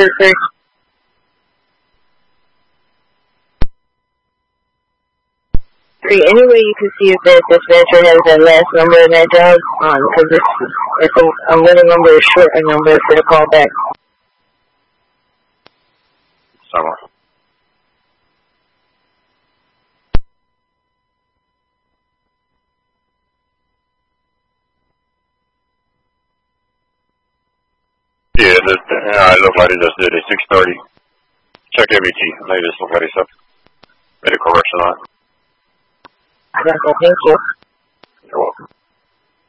633. Any way you can see if the dispatcher has that last number in that job, because if a winning number is short a number for the call back. Summer. Yeah, it looked like they just did a 630. Check MBT. They just look like they made a correction on it. Thank you. You're welcome.